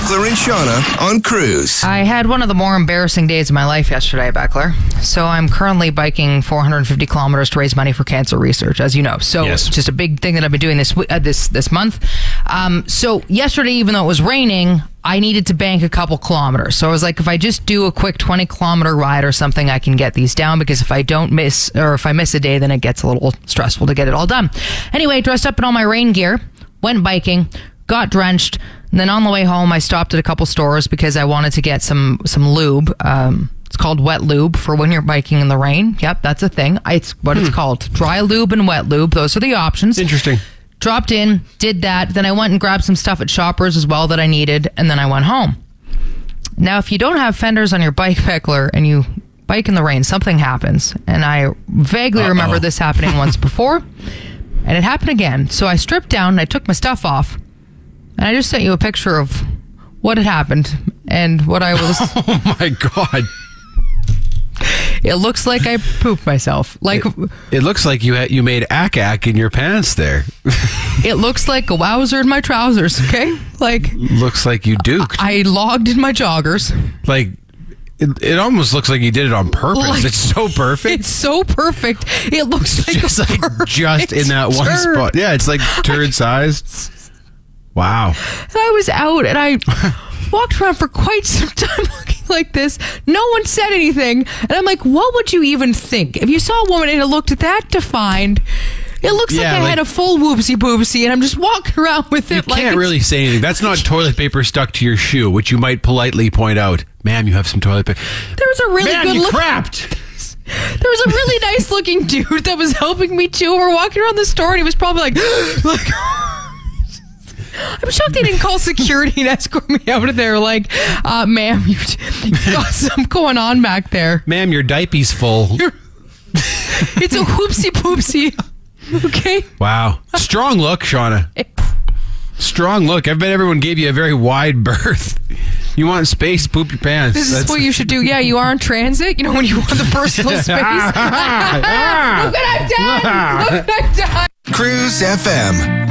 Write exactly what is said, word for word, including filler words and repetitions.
Beckler and Shauna on Cruise. I had one of the more embarrassing days of my life yesterday, Beckler. So I'm currently biking four hundred fifty kilometers to raise money for cancer research, as you know. So Yes. it's just a big thing that I've been doing this uh, this this month. Um, so yesterday, even though it was raining, I needed to bank a couple kilometers. So I was like, if I just do a quick twenty kilometer ride or something, I can get these down, because if I don't miss, or if I miss a day, then it gets a little stressful to get it all done. Anyway, dressed up in all my rain gear, went biking, got drenched, and then on the way home, I stopped at a couple stores because I wanted to get some some lube. Um, it's called wet lube for when you're biking in the rain. Yep, that's a thing. It's what hmm. it's called. Dry lube and wet lube. Those are the options. Interesting. Dropped in, did that. Then I went and grabbed some stuff at Shoppers as well that I needed, and then I went home. Now, if you don't have fenders on your bike, Beckler, and you bike in the rain, something happens. And I vaguely Uh-oh. remember this happening once before, and it happened again. So I stripped down, and I took my stuff off, and I just sent you a picture of what had happened and what I was... Oh, my God. It looks like I pooped myself. Like It, it looks like you had, you made ack-ack in your pants there. It looks like a wowzer in my trousers, okay? Like... Looks like you duked. I logged in my joggers. Like... It, it almost looks like you did it on purpose. Like, it's so perfect. It's so perfect. It looks like just a like just in that one turd. spot. Yeah, it's like turd sized. Wow. And I was out and I walked around for quite some time looking like this. No one said anything. And I'm like, what would you even think? If you saw a woman and it looked that defined, it looks yeah, like I like, had a full whoopsie boopsie and I'm just walking around with it. You like can't really say anything. That's not toilet paper stuck to your shoe, which you might politely point out. Ma'am, you have some toilet paper. There was a really Man, good you look- crapped. There was a really nice looking dude that was helping me too. We're walking around the store and he was probably like, like I'm shocked they didn't call security and escort me out of there. Like, uh, ma'am, you've, you've got something going on back there. Ma'am, your diaper's full. You're, it's a whoopsie poopsie. Okay. Wow. Strong look, Shauna. Strong look. I bet everyone gave you a very wide berth. You want space, poop your pants. This That's is what you should do. Yeah, you are in transit. You know, when you want the personal space. Look what I've done. Look what I've done. Cruise F M.